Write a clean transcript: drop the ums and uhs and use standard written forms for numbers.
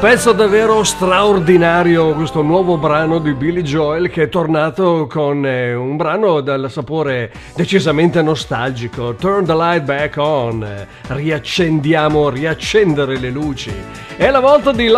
Pezzo davvero straordinario, questo nuovo brano di Billy Joel, che è tornato con un brano dal sapore decisamente nostalgico. Turn the light back on, riaccendiamo, riaccendere le luci. È la volta di